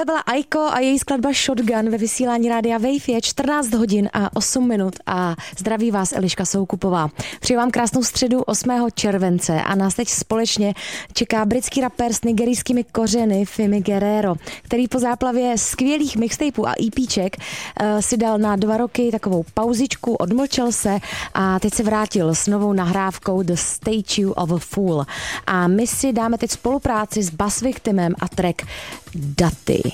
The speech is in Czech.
Tohle byla Aiko a její skladba Shotgun ve vysílání Rádia Wave. Je 14 hodin a 8 minut a zdraví vás Eliška Soukupová. Přeji vám krásnou středu 8. července a nás teď společně čeká britský rapper s nigerijskými kořeny Fimi Guerrero, který po záplavě skvělých mixtapeů a EPček si dal na 2 roky takovou pauzičku, odmlčel se a teď se vrátil s novou nahrávkou The Statue of a Fool. A my si dáme teď spolupráci s Bass Victimem a track Daty.